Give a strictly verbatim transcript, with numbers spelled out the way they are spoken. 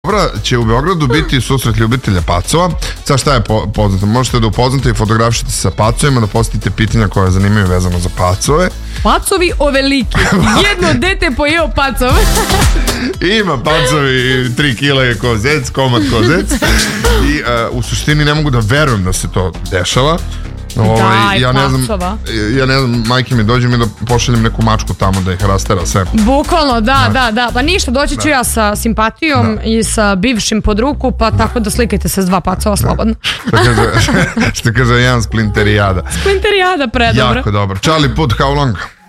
će u Beogradu biti susret ljubitelja pacova. Sad šta je po, poznato? Možete da upoznate i fotografišete se sa pacovima, da postavite pitanja koje zanimaju vezano za pacove. Pacovi oveliki. Jedno dete pojeo pacov. Ima pacovi, tri kila je ko zec, komad ko zec. I uh, u suštini ne mogu da verujem da se to dešava. Ovaj, ja ne znam, ja ne znam, majke mi dođe mi da pošaljem neku mačku tamo da ih rastera sve. Bukvalno, da, da, da, da. Pa ništa, doći ću da. ja sa simpatijom da. i sa bivšim pod ruku, pa da. tako da slikajte se s dva pacova slobodno. Što kaže, što kaže jedan splinterijada. Splinterijada, predobro. Jako dobro. Charlie Puth, how long?